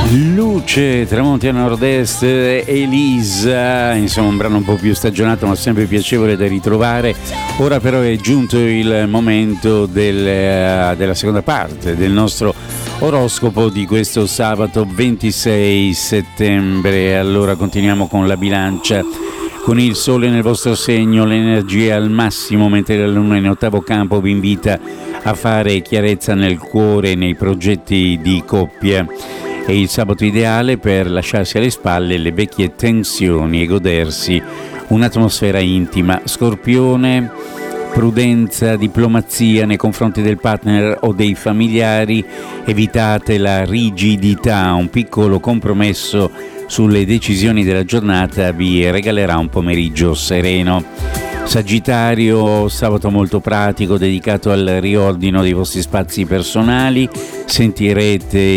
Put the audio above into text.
Luce, tramonti a nord-est, Elisa, insomma un brano un po' più stagionato ma sempre piacevole da ritrovare. Ora però è giunto il momento della seconda parte del nostro oroscopo di questo sabato 26 settembre. Allora continuiamo con la bilancia, con il sole nel vostro segno, l'energia al massimo, mentre la luna in ottavo campo vi invita a fare chiarezza nel cuore e nei progetti di coppia. È il sabato ideale per lasciarsi alle spalle le vecchie tensioni e godersi un'atmosfera intima. Scorpione, prudenza, diplomazia nei confronti del partner o dei familiari, evitate la rigidità, un piccolo compromesso sulle decisioni della giornata vi regalerà un pomeriggio sereno. Sagittario, sabato molto pratico dedicato al riordino dei vostri spazi personali, sentirete